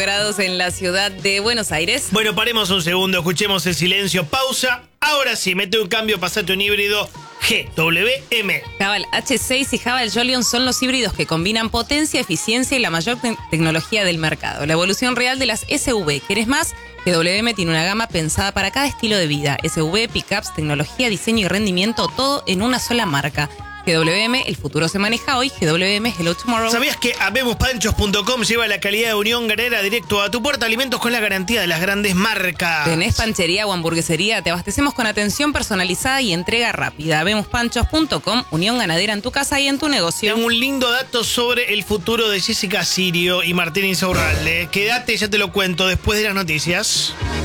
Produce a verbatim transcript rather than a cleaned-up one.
grados en la ciudad de Buenos Aires. Bueno, paremos un segundo, escuchemos el silencio. Pausa. Ahora sí, mete un cambio, pasate un híbrido G W M. Haval H seis y Haval Jolion son los híbridos que combinan potencia, eficiencia y la mayor te- tecnología del mercado. La evolución real de las S U V. ¿Querés más? G W M tiene una gama pensada para cada estilo de vida. S U V, pickups, tecnología, diseño y rendimiento, todo en una sola marca. G W M, el futuro se maneja hoy. G W M, hello tomorrow. ¿Sabías que habemos panchos punto com lleva la calidad de Unión Ganadera directo a tu puerta? Alimentos con la garantía de las grandes marcas. ¿Tenés panchería o hamburguesería? Te abastecemos con atención personalizada y entrega rápida. habemos panchos punto com, Unión Ganadera en tu casa y en tu negocio. Tengo un lindo dato sobre el futuro de Jessica Sirio y Martín Insaurralde. Quédate, ya te lo cuento después de las noticias.